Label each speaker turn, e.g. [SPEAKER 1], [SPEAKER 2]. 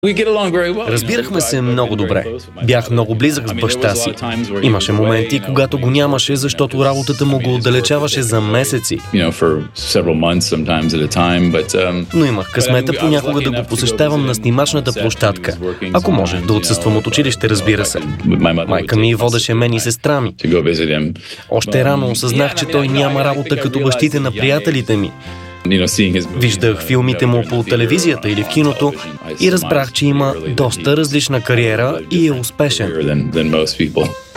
[SPEAKER 1] Разбирахме се много добре. Бях много близък с баща си. Имаше моменти, когато го нямаше, защото работата му го отдалечаваше за месеци. Но имах късмета понякога да го посещавам на снимачната площадка. Ако може, да отсъствам от училище, разбира се. Майка ми водеше мен и сестра ми. Още рано осъзнах, че той няма работа като бащите на приятелите ми. Виждах филмите му по телевизията или в киното и разбрах, че има доста различна кариера и е успешен.